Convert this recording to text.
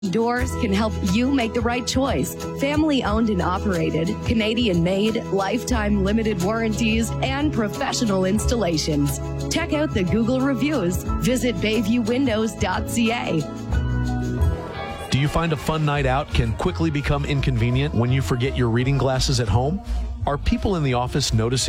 Doors can help you make the right choice. Family owned and operated, Canadian made, lifetime limited warranties, and professional installations. Check out the Google reviews. Visit BayviewWindows.ca. Do you find a fun night out can quickly become inconvenient when you forget your reading glasses at home? Are people in the office noticing